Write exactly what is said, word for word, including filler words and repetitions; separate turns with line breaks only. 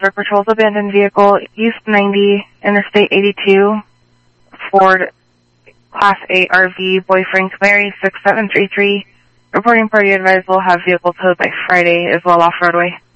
Drug Patrol's abandoned vehicle, East ninety, Interstate eighty-two, Ford Class eight R V, boyfriend Camry six seven three three. Reporting party advised will have vehicle towed by Friday as well off-roadway.